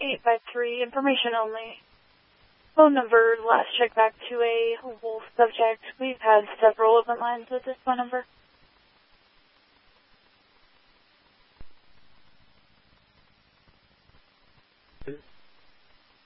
853, information only. Phone number, last check back to a Wolf subject. We've had several open lines with this phone number.